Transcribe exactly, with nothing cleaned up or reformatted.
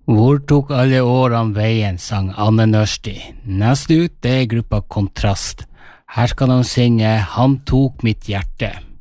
Hvor tok alle årene veien, sang Anne Nørsti. Neste ut det er gruppa Kontrast. Her skal de synge Han tok mitt hjerte.